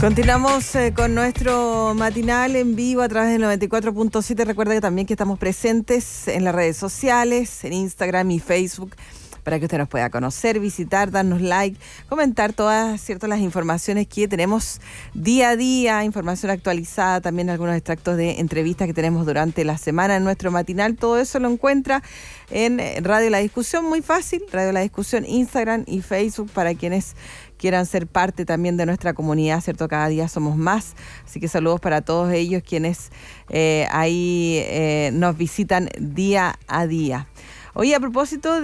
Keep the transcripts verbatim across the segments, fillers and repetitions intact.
Continuamos eh, con nuestro matinal en vivo a través del noventa y cuatro punto siete. Recuerda que también que estamos presentes en las redes sociales, en Instagram y Facebook, para que usted nos pueda conocer, visitar, darnos like, comentar todas ciertas las informaciones que tenemos día a día, información actualizada, también algunos extractos de entrevistas que tenemos durante la semana en nuestro matinal. Todo eso lo encuentra en Radio La Discusión, muy fácil, Radio La Discusión, Instagram y Facebook, para quienes quieran ser parte también de nuestra comunidad, ¿cierto? Cada día somos más, así que saludos para todos ellos quienes eh, ahí eh, nos visitan día a día. Oye, a propósito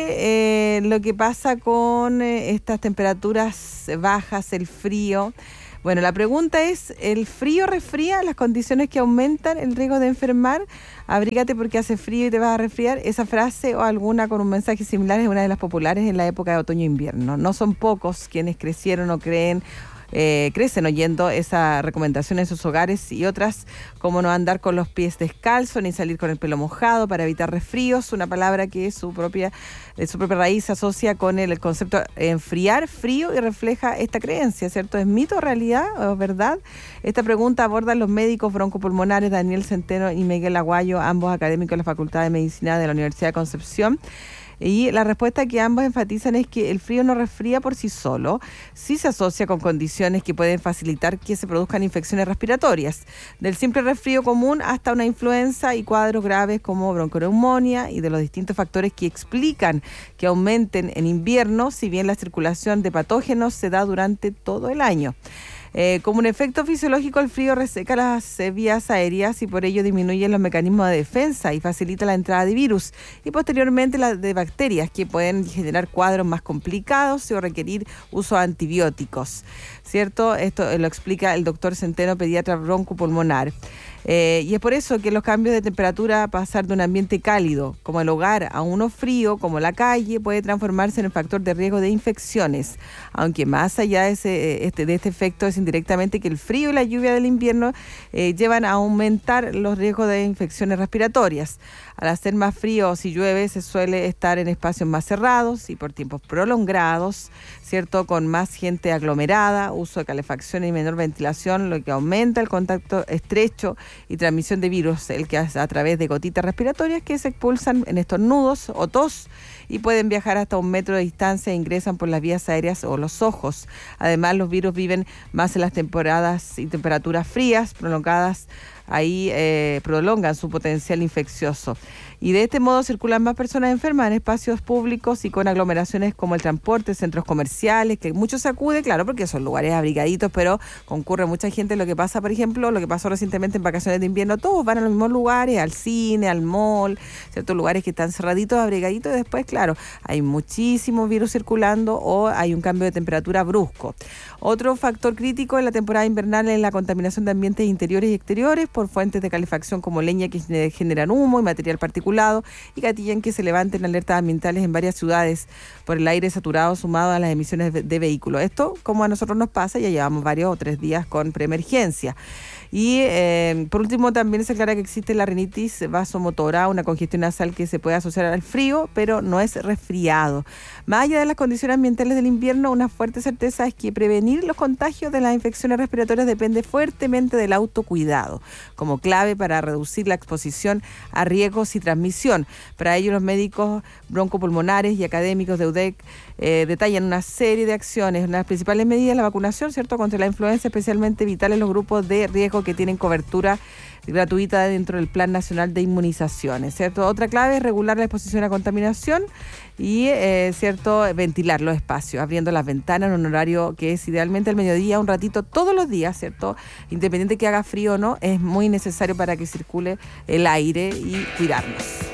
de eh, lo que pasa con eh, estas temperaturas bajas, el frío, bueno, la pregunta es, ¿el frío resfría? ¿Las condiciones que aumentan el riesgo de enfermar? Abrígate porque hace frío y te vas a resfriar. Esa frase o alguna con un mensaje similar es una de las populares en la época de otoño-invierno. No son pocos quienes crecieron o creen Eh, crecen oyendo esa recomendación en sus hogares, y otras como no andar con los pies descalzos ni salir con el pelo mojado para evitar resfríos, una palabra que su propia, de su propia raíz se asocia con el, el concepto enfriar, frío, y refleja esta creencia, ¿cierto? ¿Es mito, realidad o verdad? Esta pregunta abordan los médicos broncopulmonares Daniel Centeno y Miguel Aguayo, ambos académicos de la Facultad de Medicina de la Universidad de Concepción. Y la respuesta que ambos enfatizan es que el frío no resfría por sí solo, sí se asocia con condiciones que pueden facilitar que se produzcan infecciones respiratorias, del simple resfrío común hasta una influenza y cuadros graves como bronconeumonía, y de los distintos factores que explican que aumenten en invierno, si bien la circulación de patógenos se da durante todo el año. Eh, como un efecto fisiológico, el frío reseca las eh, vías aéreas y por ello disminuye los mecanismos de defensa y facilita la entrada de virus y posteriormente la de bacterias, que pueden generar cuadros más complicados o requerir uso de antibióticos, ¿cierto? Esto eh, lo explica el doctor Centeno, pediatra broncopulmonar. Eh, y es por eso que los cambios de temperatura, pasar de un ambiente cálido como el hogar a uno frío como la calle, puede transformarse en el factor de riesgo de infecciones, aunque más allá de, ese, este, de este efecto es indirectamente que el frío y la lluvia del invierno eh, llevan a aumentar los riesgos de infecciones respiratorias. Al hacer más frío o si llueve, se suele estar en espacios más cerrados y por tiempos prolongados, ¿cierto? Con más gente aglomerada, uso de calefacción y menor ventilación, lo que aumenta el contacto estrecho y transmisión de virus, el que hace a través de gotitas respiratorias que se expulsan en estornudos o tos y pueden viajar hasta un metro de distancia e ingresan por las vías aéreas o los ojos. Además, los virus viven más en las temporadas y temperaturas frías prolongadas. Ahí eh, prolongan su potencial infeccioso. Y de este modo circulan más personas enfermas en espacios públicos y con aglomeraciones como el transporte, centros comerciales, que muchos se acude, claro, porque son lugares abrigaditos, pero concurre mucha gente. Lo que pasa, por ejemplo, lo que pasó recientemente en vacaciones de invierno, todos van a los mismos lugares, al cine, al mall, ciertos lugares que están cerraditos, abrigaditos, y después, claro, hay muchísimos virus circulando o hay un cambio de temperatura brusco. Otro factor crítico en la temporada invernal es la contaminación de ambientes interiores y exteriores por fuentes de calefacción como leña que generan humo y material particulado y gatillan que se levanten alertas ambientales en varias ciudades por el aire saturado sumado a las emisiones de, de vehículos. Esto, como a nosotros nos pasa, ya llevamos varios o tres días con preemergencia. Y eh, por último también se aclara que existe la rinitis vasomotora, una congestión nasal que se puede asociar al frío, pero no es resfriado. Más allá de las condiciones ambientales del invierno, una fuerte certeza es que prevenir los contagios de las infecciones respiratorias depende fuertemente del autocuidado, como clave para reducir la exposición a riesgos y transmisión. Para ello, los médicos broncopulmonares y académicos de U D E C eh, detallan una serie de acciones. Una de las principales medidas es la vacunación, ¿cierto?, contra la influenza, especialmente vital en los grupos de riesgo que tienen cobertura gratuita dentro del Plan Nacional de Inmunizaciones, ¿cierto? Otra clave es regular la exposición a contaminación y, eh, ¿cierto?, ventilar los espacios, abriendo las ventanas en un horario que es idealmente al mediodía, un ratito todos los días, ¿cierto? Independiente que haga frío o no, es muy necesario para que circule el aire y cuidarnos.